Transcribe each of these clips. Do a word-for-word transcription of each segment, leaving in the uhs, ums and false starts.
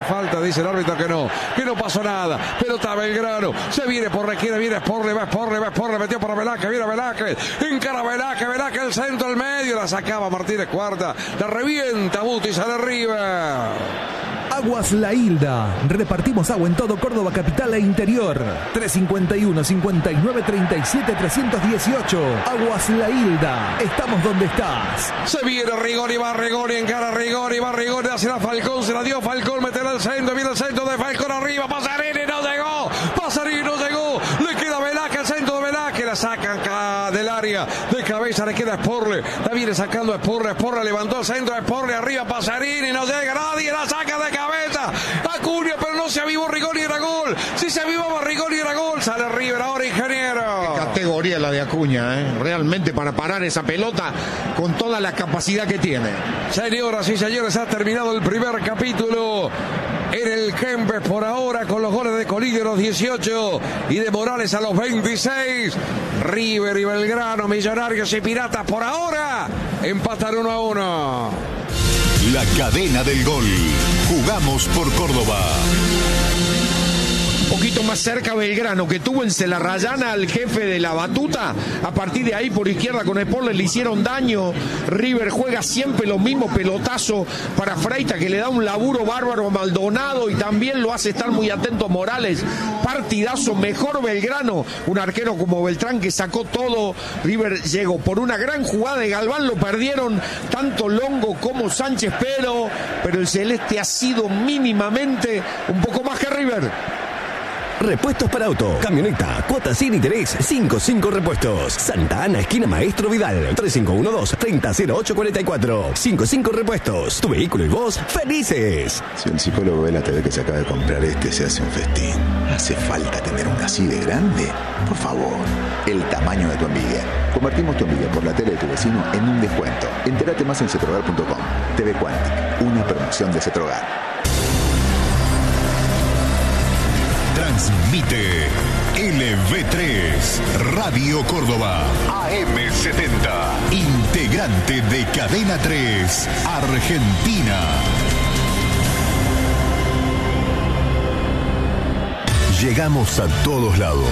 Falta, dice el árbitro que no, que no pasó nada. Pelota Belgrano, se viene por requiere, viene Sporle, va Sporle, va Sporle, metió para Velázquez, viene Velázquez, encara Velázquez, Velázquez el centro, el medio, la sacaba Martínez Cuarta, la revienta Buti, sale arriba. Aguas La Hilda. Repartimos agua en todo Córdoba capital e interior. tres cinco uno, cincuenta y nueve, treinta y siete, trescientos dieciocho. Aguas La Hilda. Estamos donde estás. Se viene Rigoni, va Rigoni, encara Rigoni, va Rigoni hacia la Falcón, se la dio Falcón, meterá al centro, viene el centro de Falcón arriba, Pasarini no llegó, Pasarini no llegó, le queda Velázquez, el centro de Velázquez, la sacan acá del área, de cabeza le queda Sporle, la viene sacando Sporle, Sporle levantó el centro de Sporle, arriba Pasarini, no llega nadie, la saca de cabeza, Acuña, pero no se avivó Rigoni, era gol, si se avivaba Rigoni era gol, sale River ahora, ingeniero. Qué categoría la de Acuña, ¿eh? Realmente para parar esa pelota con toda la capacidad que tiene. Señoras y señores, ha terminado el primer capítulo en el Kempes por ahora con los goles de Colidio a los dieciocho y de Morales a los veintiséis. River y Belgrano, Millonarios y Piratas por ahora empatan uno a uno. La cadena del gol. Jugamos por Córdoba. Un poquito más cerca Belgrano, que tuvo en Celarrayana al jefe de la batuta. A partir de ahí por izquierda con Sporle le hicieron daño. River juega siempre los mismos pelotazos para Freita, que le da un laburo bárbaro a Maldonado y también lo hace estar muy atento Morales. Partidazo, mejor Belgrano. Un arquero como Beltrán que sacó todo. River llegó por una gran jugada de Galván, lo perdieron tanto Longo como Sánchez, pero, pero el Celeste ha sido mínimamente un poco más que River. Repuestos para auto, camioneta, cuotas sin interés, cinco cinco Repuestos. Santa Ana, esquina Maestro Vidal, tres cinco uno dos, treinta cero ocho cuarenta y cuatro. cinco cinco Repuestos, tu vehículo y vos, felices. Si un psicólogo ve la T V que se acaba de comprar este, se hace un festín. ¿Hace falta tener una así de grande? Por favor, el tamaño de tu envidia. Convertimos tu envidia por la tele de tu vecino en un descuento. Entérate más en cetrogar punto com. T V Quantic, una promoción de Cetrogar. Transmite L V tres, Radio Córdoba, A M setenta, integrante de Cadena tres, Argentina. Llegamos a todos lados.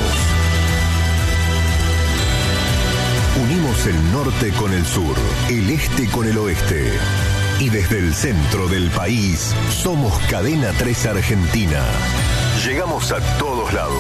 Unimos el norte con el sur, el este con el oeste. Y desde el centro del país, somos Cadena tres Argentina. Llegamos a todos lados.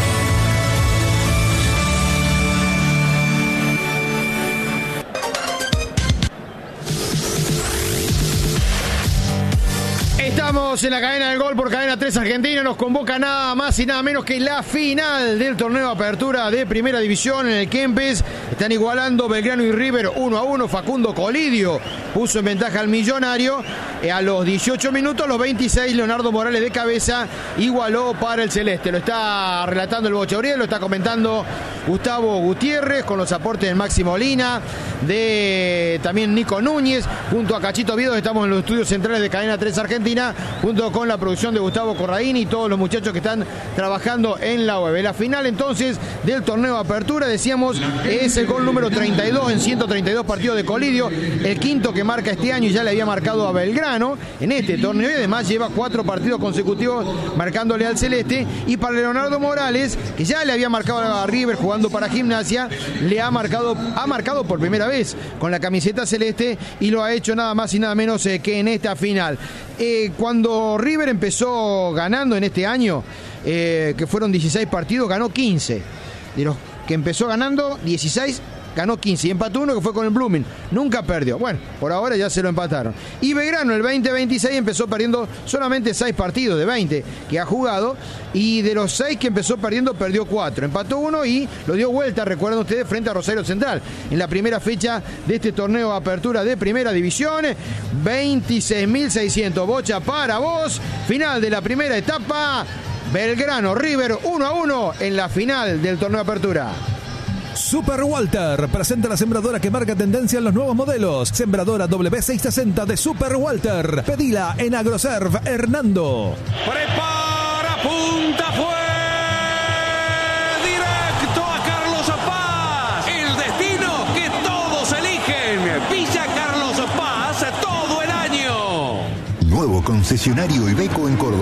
Estamos en la cadena del gol por Cadena tres Argentina. Nos convoca nada más y nada menos que la final del torneo de apertura de Primera División en el Kempes. Están igualando Belgrano y River uno a uno. Facundo Colidio puso en ventaja al Millonario. A los dieciocho minutos, los veintiséis, Leonardo Morales de cabeza igualó para el Celeste. Lo está relatando el Bocha Uriel, lo está comentando Gustavo Gutiérrez con los aportes de Maxi Molina, de también Nico Núñez, junto a Cachito Viedo. Estamos en los estudios centrales de Cadena tres Argentina, junto con la producción de Gustavo Corradini y todos los muchachos que están trabajando en la web. La final entonces del torneo de apertura, decíamos, es el gol número treinta y dos en ciento treinta y dos partidos de Colidio, el quinto que marca este año y ya le había marcado a Belgrano en este torneo, y además lleva cuatro partidos consecutivos marcándole al Celeste. Y para Leonardo Morales, que ya le había marcado a River jugando para Gimnasia, le ha marcado, ha marcado por primera vez con la camiseta celeste, y lo ha hecho nada más y nada menos eh, que en esta final. Eh, cuando River empezó ganando en este año, eh, que fueron dieciséis partidos, ganó quince. De los que empezó ganando, dieciséis ganó quince y empató uno que fue con el Blooming. Nunca perdió. Bueno, por ahora ya se lo empataron. Y Belgrano el veinte veintiséis empezó perdiendo solamente seis partidos de veinte que ha jugado, y de los seis que empezó perdiendo, perdió cuatro. Empató uno y lo dio vuelta, recuerdan ustedes, frente a Rosario Central en la primera fecha de este torneo de apertura de Primera División. veintiséis mil seiscientos. Bocha para vos. Final de la primera etapa. Belgrano River uno a uno en la final del torneo de apertura. Super Walter presenta la sembradora que marca tendencia en los nuevos modelos. Sembradora W seiscientos sesenta de Super Walter. Pedila en Agroserv Hernando. Prepara, punta, fue directo a Carlos Paz. El destino que todos eligen. Villa Carlos Paz todo el año. Nuevo concesionario Iveco en Córdoba.